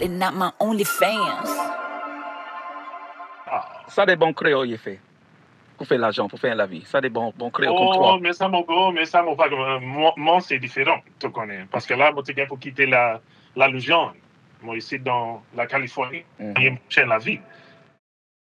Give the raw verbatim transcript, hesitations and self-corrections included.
and not my only fans. Ah. Ça des bons créoles, il fait. Pour faire l'argent, pour faire la vie. Ça des bons, bons créoles Oh, comme toi. mais ça, mon gars, mais ça, mon frère, euh, moi, moi, c'est différent, tu connais. Parce que là, moi, tu pour quitter la, la Louisiane. Moi, ici, dans la Californie, Mhm. il y a la vie.